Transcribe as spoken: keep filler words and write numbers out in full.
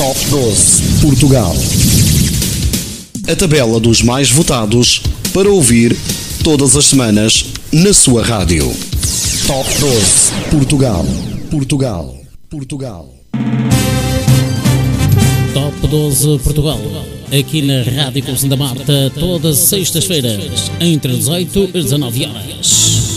Top doze Portugal. A tabela dos mais votados para ouvir todas as semanas na sua rádio. Top doze Portugal. Portugal. Portugal. Top doze Portugal. Aqui na Rádio Santa Marta, todas as sextas-feiras, entre dezoito e dezanove horas.